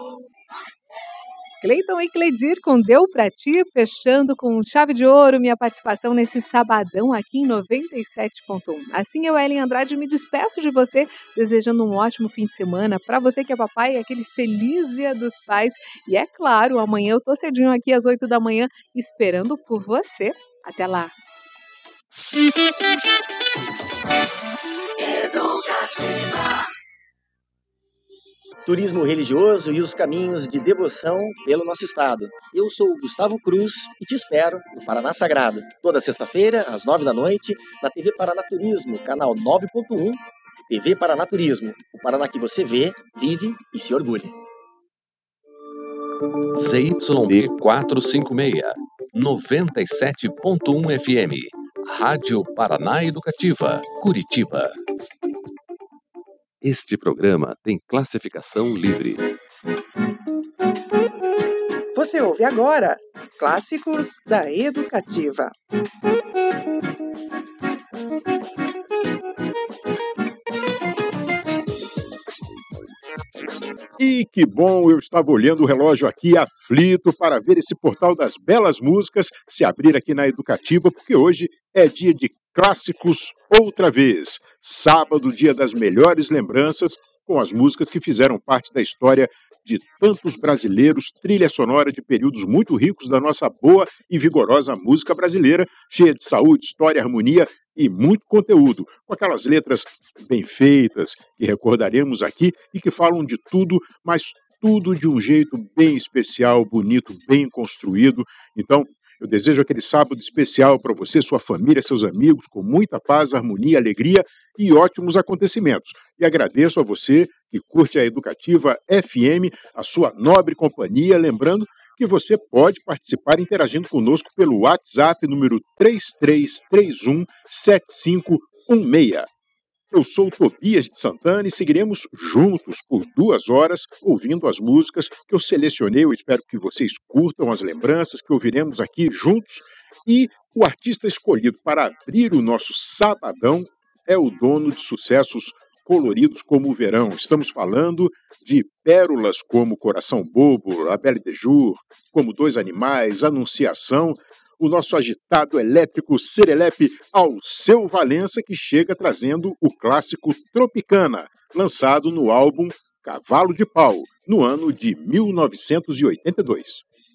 Cleiton e Cleidir com Deu Pra Ti, fechando com chave de ouro minha participação nesse sabadão aqui em 97.1. Assim eu, Ellen Andrade, me despeço de você, desejando um ótimo fim de semana. Para você que é papai, aquele feliz Dia dos Pais. E é claro, amanhã eu tô cedinho aqui às 8 da manhã, esperando por você. Até lá! Turismo religioso e os caminhos de devoção pelo nosso estado. Eu sou o Gustavo Cruz e te espero no Paraná Sagrado, toda sexta-feira, às 9 da noite, na TV Paraná Turismo, canal 9.1, TV Paraná Turismo, o Paraná que você vê, vive e se orgulha. ZYD 456, 97.1 FM, Rádio Paraná Educativa, Curitiba. Este programa tem classificação livre. Você ouve agora Clássicos da Educativa. E que bom, eu estava olhando o relógio aqui aflito para ver esse portal das belas músicas se abrir aqui na Educativa, porque hoje é dia de clássicos outra vez. Sábado, dia das melhores lembranças, com as músicas que fizeram parte da história de tantos brasileiros, trilha sonora de períodos muito ricos da nossa boa e vigorosa música brasileira, cheia de saúde, história, harmonia e muito conteúdo, com aquelas letras bem feitas que recordaremos aqui e que falam de tudo, mas tudo de um jeito bem especial, bonito, bem construído. Então, eu desejo aquele sábado especial para você, sua família, seus amigos, com muita paz, harmonia, alegria e ótimos acontecimentos. E agradeço a você que curte a Educativa FM, a sua nobre companhia, lembrando que você pode participar interagindo conosco pelo WhatsApp número 33317516. Eu sou o Tobias de Santana e seguiremos juntos por 2 horas ouvindo as músicas que eu selecionei. Eu espero que vocês curtam as lembranças que ouviremos aqui juntos. E o artista escolhido para abrir o nosso sabadão é o dono de sucessos coloridos como o verão. Estamos falando de pérolas como Coração Bobo, La Belle de Jour, Como Dois Animais, Anunciação, o nosso agitado elétrico Serelepe Alceu Valença, que chega trazendo o clássico Tropicana, lançado no álbum Cavalo de Pau, no ano de 1982.